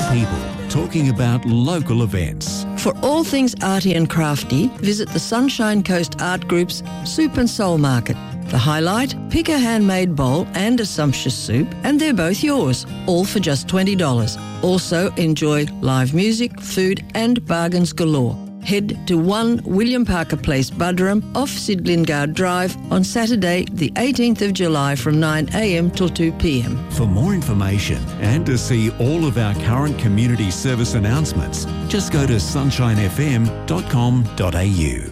people talking about local events. For all things arty and crafty, visit the Sunshine Coast Art Group's Soup and Soul Market. The highlight, pick a handmade bowl and a sumptuous soup, and they're both yours, all for just $20. Also, enjoy live music, food and bargains galore. Head to 1 William Parker Place, Buderim, off Sid Lingard Drive on Saturday, the 18th of July from 9 a.m. till 2 p.m. For more information and to see all of our current community service announcements, just go to sunshinefm.com.au.